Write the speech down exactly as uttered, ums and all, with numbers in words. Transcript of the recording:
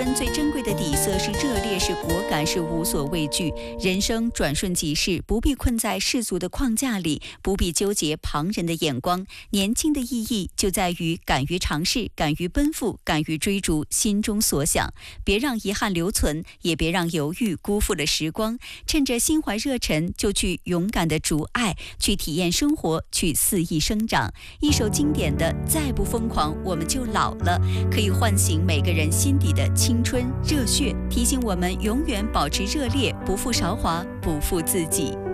春最珍贵的底色是热烈，是果敢，是无所畏惧。人生转瞬即逝，不必困在世俗的框架里，不必纠结旁人的眼光。年轻的意义就在于敢于尝试，敢于奔赴，敢于追逐心中所想。别让遗憾留存，也别让犹豫辜负了时光。趁着心怀热忱，就去勇敢的逐爱，去体验生活，去肆意生长。一首经典的《再不疯狂我们就老了》，可以唤醒每个人心底的青春热血，提醒我们永远保持热烈，不负韶华，不负自己。